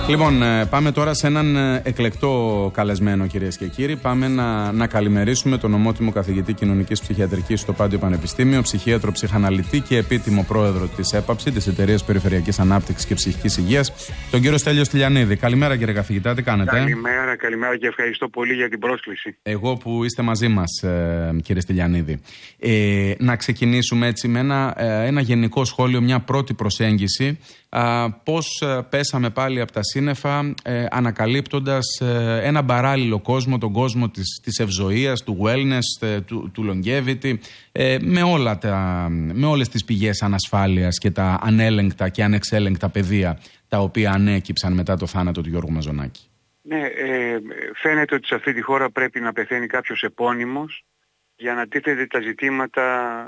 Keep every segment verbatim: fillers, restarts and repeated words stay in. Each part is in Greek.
Λοιπόν, πάμε τώρα σε έναν εκλεκτό καλεσμένο, κυρίες και κύριοι. Πάμε να, να καλημερίσουμε τον ομότιμο καθηγητή κοινωνικής ψυχιατρικής στο Πάντιο Πανεπιστήμιο, ψυχίατρο, ψυχαναλυτή και επίτιμο πρόεδρο της ΕΠΑΨΗ, της Εταιρείας Περιφερειακής Ανάπτυξης και Ψυχικής Υγείας, τον κύριο Στέλιο Στυλιανίδη. Καλημέρα, κύριε καθηγητά, τι κάνετε? Καλημέρα, καλημέρα και ευχαριστώ πολύ για την πρόσκληση. Εγώ που είστε μαζί μας, κύριε Στυλιανίδη. Ε, να ξεκινήσουμε έτσι με ένα, ένα γενικό σχόλιο, μια πρώτη προσέγγιση. Uh, πώς uh, πέσαμε πάλι από τα σύννεφα uh, ανακαλύπτοντας uh, ένα παράλληλο κόσμο, τον κόσμο της, της ευζοίας, του wellness, uh, του, του longevity, uh, με, όλα τα, με όλες τις πηγές ανασφάλειας και τα ανέλεγκτα και ανεξέλεγκτα πεδία τα οποία ανέκυψαν μετά το θάνατο του Γιώργου Μαζονάκη. Ναι, ε, φαίνεται ότι σε αυτή τη χώρα πρέπει να πεθαίνει κάποιος επώνυμος για να τίθεται τα ζητήματα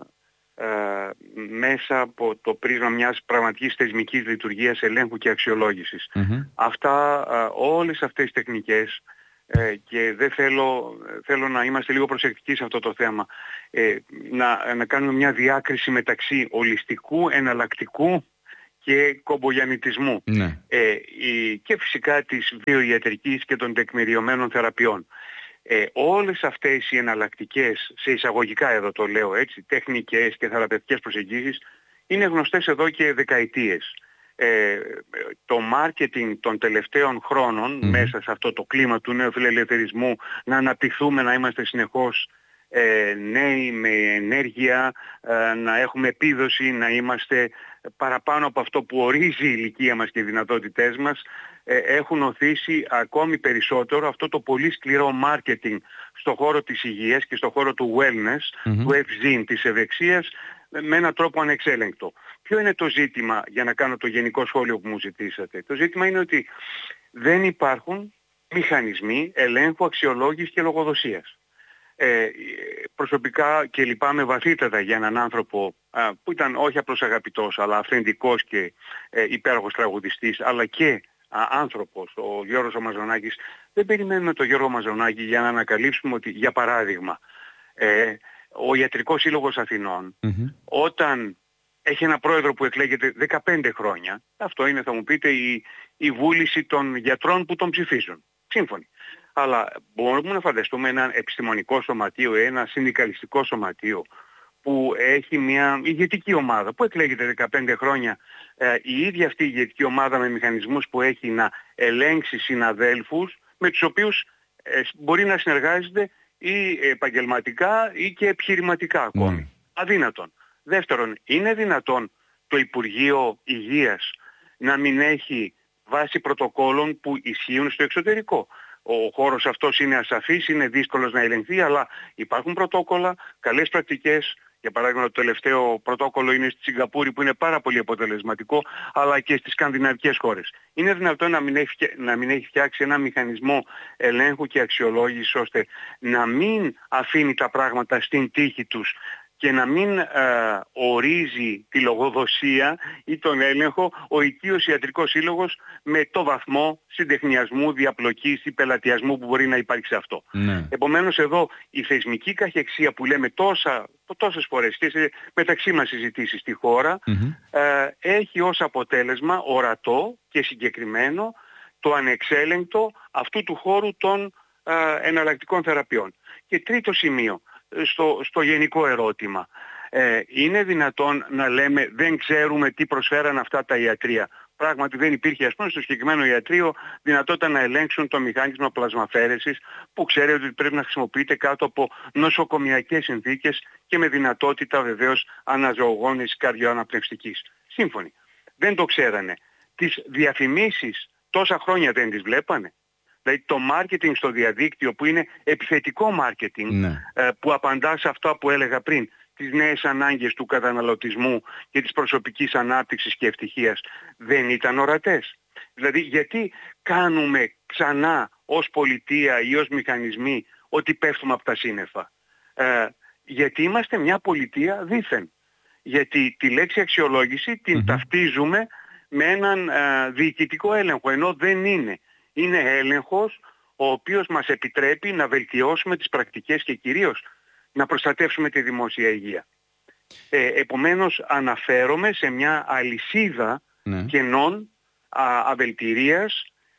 Uh, μέσα από το πρίσμα μιας πραγματικής θεσμικής λειτουργίας, ελέγχου και αξιολόγησης. Mm-hmm. Αυτά, uh, όλες αυτές τις τεχνικές uh, και δεν θέλω, θέλω να είμαστε λίγο προσεκτικοί σε αυτό το θέμα, uh, να, να κάνουμε μια διάκριση μεταξύ ολιστικού, εναλλακτικού και κομπογιαννητισμού mm-hmm. uh, η, και φυσικά της βιοιατρικής και των τεκμηριωμένων θεραπείων. Ε, όλες αυτές οι εναλλακτικές, σε εισαγωγικά εδώ το λέω έτσι, τεχνικές και θεραπευτικές προσεγγίσεις είναι γνωστές εδώ και δεκαετίες. Ε, το μάρκετινγκ των τελευταίων χρόνων mm. μέσα σε αυτό το κλίμα του νέου φιλελευθερισμού, να αναπτυχθούμε, να είμαστε συνεχώς ε, νέοι με ενέργεια, ε, να έχουμε επίδοση, να είμαστε παραπάνω από αυτό που ορίζει η ηλικία μας και οι δυνατότητές μας, ε, έχουν οθήσει ακόμη περισσότερο αυτό το πολύ σκληρό μάρκετινγκ στον χώρο της υγείας και στον χώρο του wellness, mm-hmm. του ευζήν, της ευεξίας, με έναν τρόπο ανεξέλεγκτο. Ποιο είναι το ζήτημα, για να κάνω το γενικό σχόλιο που μου ζητήσατε? Το ζήτημα είναι ότι δεν υπάρχουν μηχανισμοί ελέγχου, αξιολόγησης και λογοδοσίας. Ε, προσωπικά και λυπάμαι βαθύτατα για έναν άνθρωπο α, που ήταν όχι απλώς αγαπητός αλλά αυθεντικός και ε, υπέροχος τραγουδιστής, αλλά και α, άνθρωπος, ο Γιώργος ο Μαζονάκης. Δεν περιμένουμε τον Γιώργο Μαζονάκη για να ανακαλύψουμε ότι, για παράδειγμα, ε, ο Ιατρικός Σύλλογος Αθηνών mm-hmm. όταν έχει ένα πρόεδρο που εκλέγεται δεκαπέντε χρόνια, αυτό είναι, θα μου πείτε, η, η βούληση των γιατρών που τον ψηφίζουν. Σύμφωνοι. Αλλά μπορούμε να φανταστούμε ένα επιστημονικό σωματείο, ένα συνδικαλιστικό σωματείο που έχει μια ηγετική ομάδα που εκλέγεται δεκαπέντε χρόνια, ε, η ίδια αυτή η ηγετική ομάδα με μηχανισμούς που έχει να ελέγξει συναδέλφους με τους οποίους ε, μπορεί να συνεργάζεται ή επαγγελματικά ή και επιχειρηματικά ακόμη. Mm. Αδύνατον. Δεύτερον, είναι δυνατόν το Υπουργείο Υγείας να μην έχει βάση πρωτοκόλων που ισχύουν στο εξωτερικό? Ο χώρος αυτός είναι ασαφής, είναι δύσκολος να ελεγχθεί, αλλά υπάρχουν πρωτόκολλα, καλές πρακτικές. Για παράδειγμα, το τελευταίο πρωτόκολλο είναι στη Σιγκαπούρη που είναι πάρα πολύ αποτελεσματικό, αλλά και στις σκανδιναβικές χώρες. Είναι δυνατόν να μην έχει, να μην έχει φτιάξει ένα μηχανισμό ελέγχου και αξιολόγησης ώστε να μην αφήνει τα πράγματα στην τύχη τους και να μην ε, ορίζει τη λογοδοσία ή τον έλεγχο ο οικείος Ιατρικός Σύλλογος με το βαθμό συντεχνιασμού, διαπλοκής ή πελατιασμού που μπορεί να υπάρξει σε αυτό. Ναι. Επομένως εδώ η θεσμική καχεξία που λέμε τόσα, τόσες φορές και σε μεταξύ μας συζητήσεις στη χώρα mm-hmm. ε, έχει ως αποτέλεσμα ορατό και συγκεκριμένο το ανεξέλεγκτο αυτού του χώρου των ε, εναλλακτικών θεραπείων. Και τρίτο σημείο, Στο, στο γενικό ερώτημα. Ε, είναι δυνατόν να λέμε δεν ξέρουμε τι προσφέραν αυτά τα ιατρεία? Πράγματι δεν υπήρχε, ας πούμε, στο συγκεκριμένο ιατρείο δυνατότητα να ελέγξουν το μηχάνισμα πλασμαφαίρεσης που ξέρετε ότι πρέπει να χρησιμοποιείται κάτω από νοσοκομιακές συνθήκες και με δυνατότητα βεβαίως αναζωογόνησης καρδιοαναπνευστικής. Σύμφωνοι. Δεν το ξέρανε. Τις διαφημίσεις τόσα χρόνια δεν τις βλέπανε? Δηλαδή το μάρκετινγκ στο διαδίκτυο που είναι επιθετικό μάρκετινγκ ναι. ε, που απαντά σε αυτά που έλεγα πριν, τις νέες ανάγκες του καταναλωτισμού και της προσωπικής ανάπτυξης και ευτυχίας, δεν ήταν ορατές? Δηλαδή γιατί κάνουμε ξανά ως πολιτεία ή ως μηχανισμοί ότι πέφτουμε από τα σύννεφα? Ε, γιατί είμαστε μια πολιτεία δήθεν. Γιατί τη λέξη αξιολόγηση την mm-hmm. ταυτίζουμε με έναν ε, διοικητικό έλεγχο, ενώ δεν είναι. Είναι έλεγχος ο οποίος μας επιτρέπει να βελτιώσουμε τις πρακτικές και κυρίως να προστατεύσουμε τη δημόσια υγεία. Ε, επομένως αναφέρομαι σε μια αλυσίδα ναι. κενών α, αβελτηρίας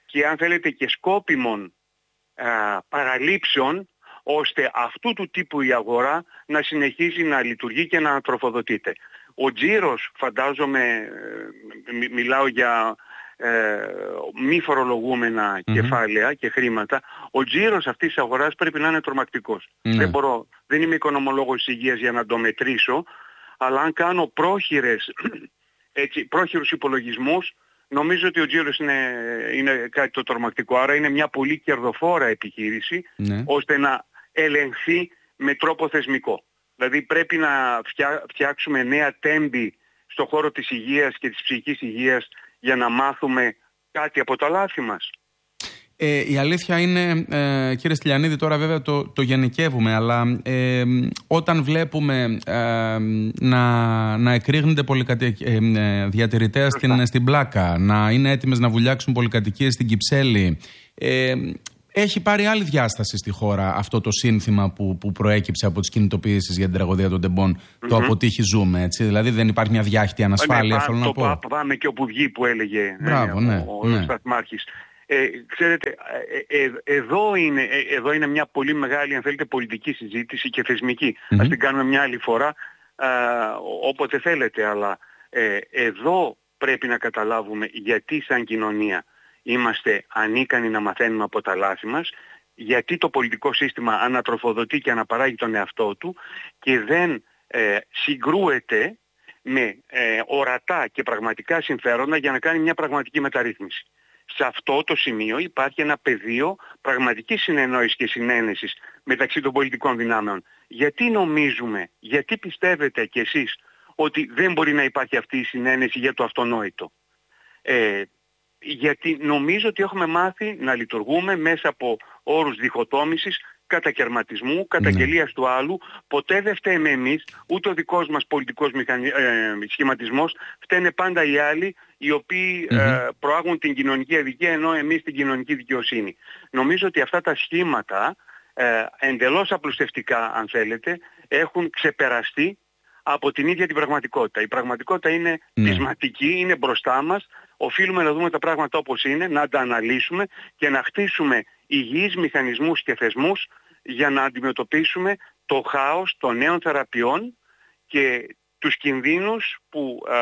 και αν θέλετε και σκόπιμων α, παραλήψεων, ώστε αυτού του τύπου η αγορά να συνεχίζει να λειτουργεί και να ανατροφοδοτείται. Ο τζίρος, φαντάζομαι, μι, μιλάω για ε, μη φορολογούμενα mm-hmm. κεφάλαια και χρήματα, ο τζίρος αυτής της αγοράς πρέπει να είναι τρομακτικός. Mm-hmm. Δεν μπορώ, δεν είμαι οικονομολόγος της υγείας για να το μετρήσω, αλλά αν κάνω πρόχειρες, έτσι, πρόχειρους υπολογισμούς, νομίζω ότι ο τζίρος είναι, είναι κάτι το τρομακτικό. Άρα είναι μια πολύ κερδοφόρα επιχείρηση, mm-hmm. ώστε να ελεγχθεί με τρόπο θεσμικό. Δηλαδή πρέπει να φτιάξουμε νέα τέμπη στον χώρο της υγείας και της ψυχικής υγείας για να μάθουμε κάτι από τα λάθη μας. Ε, η αλήθεια είναι, ε, κύριε Στυλιανίδη, τώρα βέβαια το, το γενικεύουμε, αλλά ε, όταν βλέπουμε ε, να, να εκρήγνεται πολυκατοικίες, ε, διατηρητές στην, στην Πλάκα, να είναι έτοιμες να βουλιάξουν πολυκατοικίες στην Κυψέλη, ε, έχει πάρει άλλη διάσταση στη χώρα αυτό το σύνθημα που, που προέκυψε από τις κινητοποιήσεις για την τραγωδία των τεμπών. Mm-hmm. Το αποτύχει ζούμε, έτσι. Δηλαδή δεν υπάρχει μια διάχυτη ανασφάλεια, ναι, θέλω να πω. Το πάμε και όπου βγει που έλεγε Μπράβο, ναι, ναι, ο, ο ναι. Σταθμάρχης. Ε, ξέρετε, ε, ε, εδώ, είναι, ε, εδώ είναι μια πολύ μεγάλη, αν θέλετε, πολιτική συζήτηση και θεσμική. Mm-hmm. Ας την κάνουμε μια άλλη φορά, α, όποτε θέλετε, αλλά ε, εδώ πρέπει να καταλάβουμε γιατί σαν κοινωνία είμαστε ανίκανοι να μαθαίνουμε από τα λάθη μας, γιατί το πολιτικό σύστημα ανατροφοδοτεί και αναπαράγει τον εαυτό του και δεν ε, συγκρούεται με ε, ορατά και πραγματικά συμφέροντα για να κάνει μια πραγματική μεταρρύθμιση. Σε αυτό το σημείο υπάρχει ένα πεδίο πραγματικής συνεννόησης και συνένεσης μεταξύ των πολιτικών δυνάμεων. Γιατί νομίζουμε, γιατί πιστεύετε κι εσείς ότι δεν μπορεί να υπάρχει αυτή η συνένεση για το αυτονόητο? Ε, γιατί νομίζω ότι έχουμε μάθει να λειτουργούμε μέσα από όρους διχοτόμησης, κατακαιρματισμού, καταγγελίας mm. του άλλου. Ποτέ δεν φταίμε εμείς, ούτε ο δικός μας πολιτικός μηχανι... ε, σχηματισμός, φταίνε πάντα οι άλλοι, οι οποίοι mm-hmm. ε, προάγουν την κοινωνική αδικία, ενώ εμείς την κοινωνική δικαιοσύνη. Νομίζω ότι αυτά τα σχήματα, ε, εντελώς απλουστευτικά αν θέλετε, έχουν ξεπεραστεί από την ίδια την πραγματικότητα. Η πραγματικότητα είναι mm. πεισματική, είναι μπροστά μας. Οφείλουμε να δούμε τα πράγματα όπως είναι, να τα αναλύσουμε και να χτίσουμε υγιείς μηχανισμούς και θεσμούς για να αντιμετωπίσουμε το χάος των νέων θεραπείων και τους κινδύνους που α,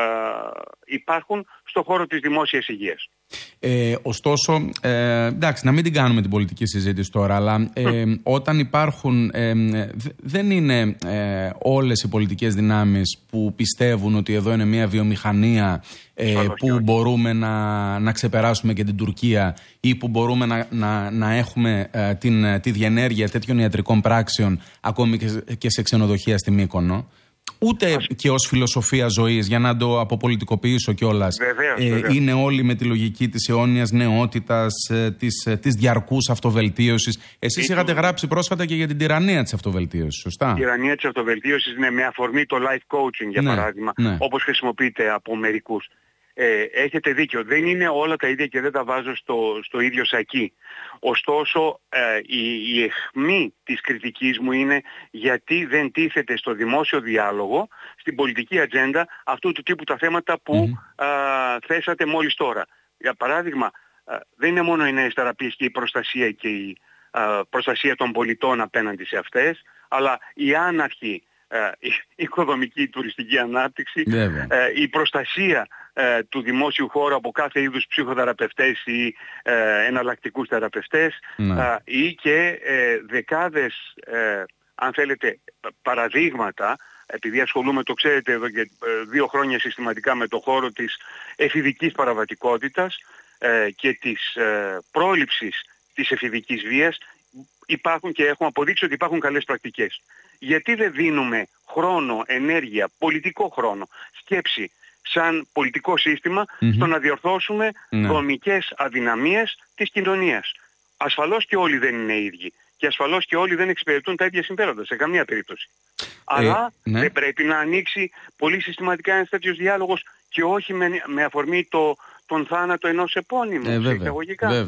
υπάρχουν στον χώρο της δημόσιας υγείας. Ε, ωστόσο, ε, εντάξει, να μην την κάνουμε την πολιτική συζήτηση τώρα, αλλά ε, mm. όταν υπάρχουν, ε, δεν είναι ε, όλες οι πολιτικές δυνάμεις που πιστεύουν ότι εδώ είναι μια βιομηχανία ε, που όχι. μπορούμε να, να ξεπεράσουμε και την Τουρκία ή που μπορούμε να, να, να έχουμε ε, την, τη διενέργεια τέτοιων ιατρικών πράξεων ακόμη και, και σε ξενοδοχεία στη Μύκονο. Ούτε Ας... και ως φιλοσοφία ζωής, για να το αποπολιτικοποιήσω κιόλας. Βεβαίως, ε, βεβαίως. Είναι όλοι με τη λογική της αιώνιας νεότητας, ε, της, ε, της διαρκούς αυτοβελτίωσης. Εσείς είχατε το... γράψει πρόσφατα και για την τυραννία της αυτοβελτίωσης, σωστά? Η τυραννία της αυτοβελτίωσης είναι με αφορμή το life coaching, για ναι, παράδειγμα, ναι. όπως χρησιμοποιείται από μερικούς. Ε, έχετε δίκιο, δεν είναι όλα τα ίδια και δεν τα βάζω στο, στο ίδιο σακί. Ωστόσο, ε, η, η αιχμή της κριτικής μου είναι γιατί δεν τίθεται στο δημόσιο διάλογο, στην πολιτική ατζέντα, αυτού του τύπου τα θέματα που mm-hmm. α, θέσατε μόλις τώρα. Για παράδειγμα, α, δεν είναι μόνο οι νέες θεραπείες και η προστασία και η α, προστασία των πολιτών απέναντι σε αυτές, αλλά η άναρχη η οικοδομική τουριστική ανάπτυξη, ε, η προστασία ε, του δημόσιου χώρου από κάθε είδους ψυχοθεραπευτές ή ε, εναλλακτικούς θεραπευτές ε, ή και ε, δεκάδες, ε, αν θέλετε, παραδείγματα, επειδή ασχολούμαι, το ξέρετε, εδώ και ε, δύο χρόνια συστηματικά με το χώρο της εφηβικής παραβατικότητας ε, και της ε, πρόληψης της εφηβικής βίας. Υπάρχουν και έχουμε αποδείξει ότι υπάρχουν καλές πρακτικές. Γιατί δεν δίνουμε χρόνο, ενέργεια, πολιτικό χρόνο, σκέψη σαν πολιτικό σύστημα mm-hmm. στο να διορθώσουμε mm-hmm. δομικές αδυναμίες της κοινωνίας. Ασφαλώς και όλοι δεν είναι ίδιοι και ασφαλώς και όλοι δεν εξυπηρετούν τα ίδια συμφέροντα σε καμία περίπτωση. Ε, Αλλά ναι. δεν πρέπει να ανοίξει πολύ συστηματικά ένας τέτοιος διάλογος και όχι με, με αφορμή το, τον θάνατο ενός επώνυμου. Ε, βέβαια, βέβαια.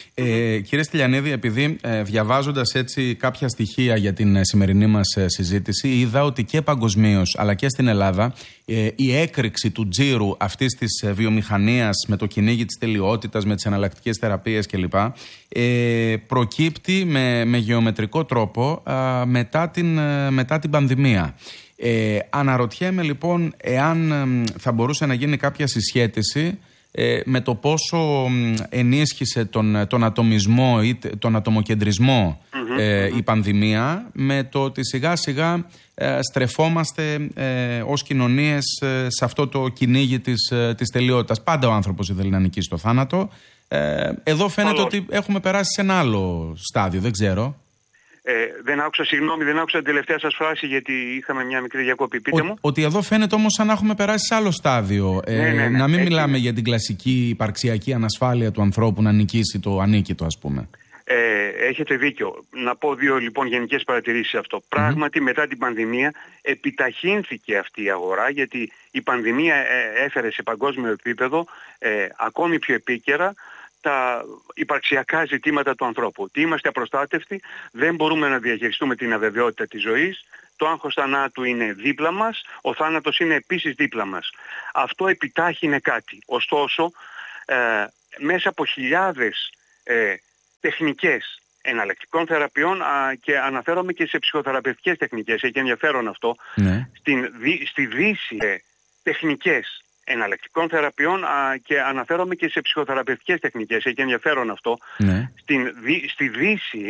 Ε, κύριε Στυλιανίδη, επειδή ε, διαβάζοντας έτσι κάποια στοιχεία για την ε, σημερινή μας ε, συζήτηση, είδα ότι και παγκοσμίως αλλά και στην Ελλάδα ε, η έκρηξη του τζίρου αυτής της ε, βιομηχανίας με το κυνήγι της τελειότητας, με τις εναλλακτικές θεραπείες κλπ. Ε, προκύπτει με, με γεωμετρικό τρόπο ε, μετά, την, ε, μετά την πανδημία. Ε, αναρωτιέμαι λοιπόν εάν ε, θα μπορούσε να γίνει κάποια συσχέτιση ε, με το πόσο ενίσχυσε τον, τον ατομισμό ή τον ατομοκεντρισμό mm-hmm, ε, mm-hmm. η πανδημία, με το ότι σιγά σιγά ε, στρεφόμαστε ε, ως κοινωνίες ε, σε αυτό το κυνήγι της, ε, της τελειότητας. Πάντα ο άνθρωπος ήθελε να νικήσει το θάνατο. Ε, εδώ φαίνεται ότι έχουμε περάσει σε ένα άλλο στάδιο, δεν ξέρω. Ε, δεν άκουσα, συγγνώμη, δεν άκουσα την τελευταία σας φράση γιατί είχαμε μια μικρή διακόπη. Πείτε μου. Ότι εδώ φαίνεται όμως σαν να έχουμε περάσει σε άλλο στάδιο. Ε, ναι, ναι, ναι, να μην έτσι μιλάμε για την κλασική υπαρξιακή ανασφάλεια του ανθρώπου να νικήσει το ανίκητο, ας πούμε. Ε, έχετε δίκιο. Να πω δύο λοιπόν γενικές παρατηρήσεις σε αυτό. Mm-hmm. Πράγματι μετά την πανδημία επιταχύνθηκε αυτή η αγορά, γιατί η πανδημία ε, έφερε σε παγκόσμιο επίπεδο ε, ακόμη πιο επίκαιρα τα υπαρξιακά ζητήματα του ανθρώπου. Ότι είμαστε απροστάτευτοι, δεν μπορούμε να διαχειριστούμε την αβεβαιότητα της ζωής, το άγχος θανάτου είναι δίπλα μας, ο θάνατος είναι επίσης δίπλα μας. Αυτό επιτάχυνε κάτι. Ωστόσο, ε, μέσα από χιλιάδες ε, τεχνικές εναλλακτικών θεραπείων α, και αναφέρομαι και σε ψυχοθεραπευτικές τεχνικές, έχει ενδιαφέρον αυτό, ναι. Στην, στη Δύση ε, τεχνικές εναλλακτικών θεραπείων α, και αναφέρομαι και σε ψυχοθεραπευτικές τεχνικές, έχει ενδιαφέρον αυτό. Ναι. Στην, στη Δύση